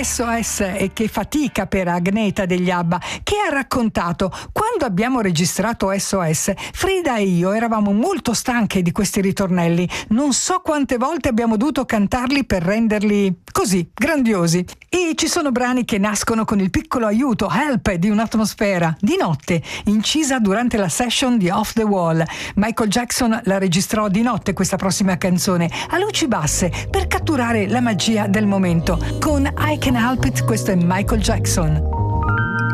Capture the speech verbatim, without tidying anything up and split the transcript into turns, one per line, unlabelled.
S O S e Che fatica per Agneta degli ABBA, che ha raccontato: quando abbiamo registrato S O S, Frida e io eravamo molto stanche di questi ritornelli, non so quante volte abbiamo dovuto cantarli per renderli così grandiosi. E ci sono brani che nascono con il piccolo aiuto, help, di un'atmosfera di notte, incisa durante la session di Off the Wall. Michael Jackson la registrò di notte questa prossima canzone, a luci basse, per catturare la magia del momento. Con I Can Help It, questo è Michael Jackson.